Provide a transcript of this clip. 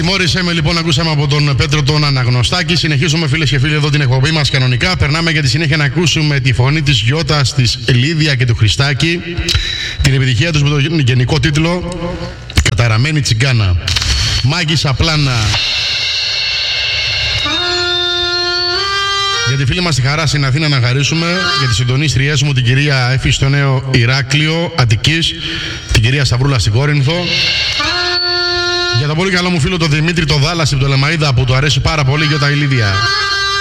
Τιμώρησέ με, λοιπόν, ακούσαμε από τον Πέτρο τον Αναγνωστάκη. Συνεχίζουμε, φίλες και φίλοι, εδώ την εκπομπή μας κανονικά. Περνάμε για τη συνέχεια να ακούσουμε τη φωνή της Γιώτας, της Λίδια και του Χριστάκη. Την επιτυχία τους με τον γενικό τίτλο Καταραμένη Τσιγκάνα. Μάγισσα πλάνα. Για τη φίλη μας τη χαρά στην Αθήνα να χαρίσουμε, για τις συντονίστριές μου την κυρία Εφη στο Νέο Ηράκλειο Αττικής, την κυρία Σταυρούλα στην Κόρινθο. Για τον πολύ καλό μου φίλο τον Δημήτρη το Δάλαση από το Λεμαΐδα που του αρέσει πάρα πολύ, Γιώτα η Λίδια.